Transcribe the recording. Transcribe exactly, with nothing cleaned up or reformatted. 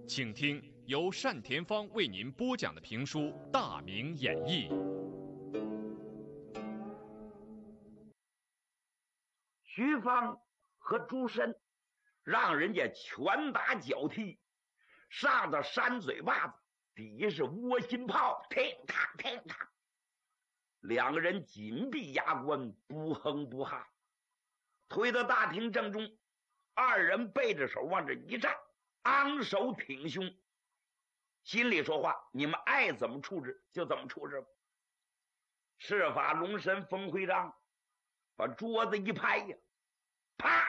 请听由单田芳为您播讲的评书《大明演义》。 徐芳和朱深让人家拳打脚踢，上到山嘴把子，底是窝心炮，听他听他，两个人紧闭牙关，不哼不哈。推到大厅正中，二人背着手往这一站，昂首挺胸，心里说话：你们爱怎么处置就怎么处置。赤发龙神冯徽章把桌子一拍呀，啪！